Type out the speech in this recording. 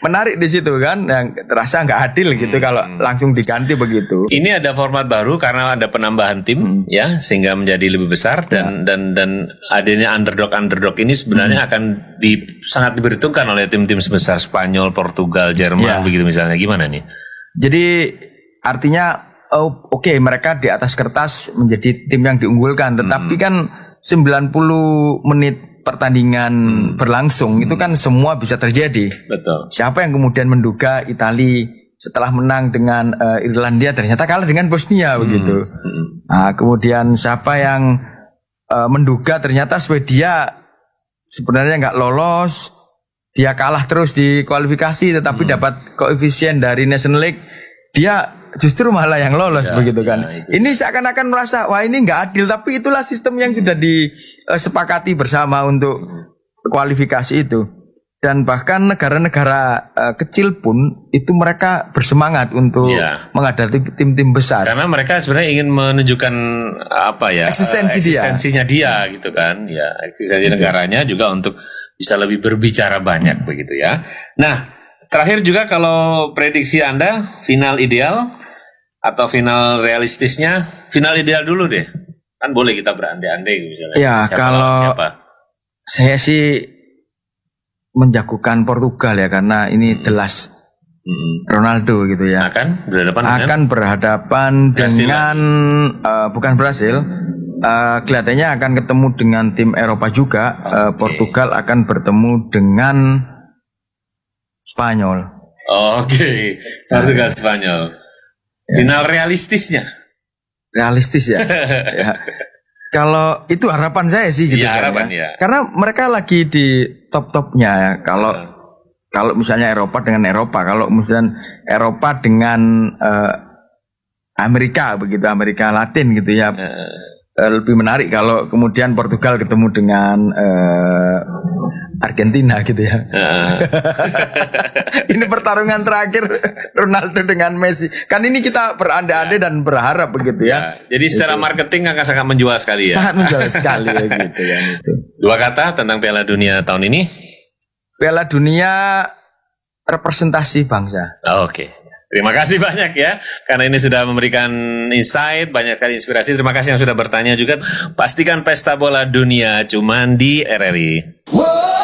menarik di situ kan, yang terasa nggak adil gitu kalau langsung diganti begitu. Ini ada format baru karena ada penambahan tim ya, sehingga menjadi lebih besar dan adanya underdog ini sebenarnya akan sangat diperhitungkan oleh tim-tim sebesar Spanyol, Portugal, Jerman begitu misalnya. Gimana nih? Jadi artinya oke, mereka di atas kertas menjadi tim yang diunggulkan, tetapi kan 90 menit pertandingan berlangsung itu kan semua bisa terjadi. Betul. Siapa yang kemudian menduga Italia setelah menang dengan Irlandia ternyata kalah dengan Bosnia begitu. Nah, kemudian siapa yang menduga ternyata Swedia sebenarnya nggak lolos, dia kalah terus di kualifikasi tetapi dapat koefisien dari Nation League, dia justru malah yang lolos begitu kan. Ini seakan-akan merasa wah ini nggak adil, tapi itulah sistem yang sudah disepakati bersama untuk kualifikasi itu. Dan bahkan negara-negara kecil pun itu mereka bersemangat untuk menghadapi tim-tim besar. Karena mereka sebenarnya ingin menunjukkan eksistensinya dia gitu kan. Ya, eksistensi negaranya juga untuk bisa lebih berbicara banyak begitu ya. Nah, terakhir juga kalau prediksi Anda final ideal atau final realistisnya, final ideal dulu deh. Kan boleh kita berandai-andai misalnya. Ya, siapa? Saya sih menjagokan Portugal ya, karena ini jelas Ronaldo gitu ya. Akan berhadapan dengan bukan Brasil. Kelihatannya akan ketemu dengan tim Eropa juga. Portugal akan bertemu dengan Spanyol. Portugal Spanyol. Final realistisnya. Realistis ya. Kalau itu harapan saya sih gitu. Karena mereka lagi di top-topnya ya. Kalau misalnya Eropa dengan Eropa, kalau misalnya Eropa dengan Amerika begitu, Amerika Latin gitu ya. Lebih menarik kalau kemudian Portugal ketemu dengan Argentina gitu ya. Ini pertarungan terakhir Ronaldo dengan Messi. Kan ini kita berandai-andai dan berharap begitu ya. Jadi secara marketing akan sangat menjual sekali ya. Sangat menjual sekali ya gitu ya. Itu. Dua kata tentang Piala Dunia tahun ini. Piala Dunia representasi bangsa. Oke. Terima kasih banyak ya, karena ini sudah memberikan insight, banyak kali inspirasi. Terima kasih yang sudah bertanya juga. Pastikan Pesta Bola Dunia cuman di RRI.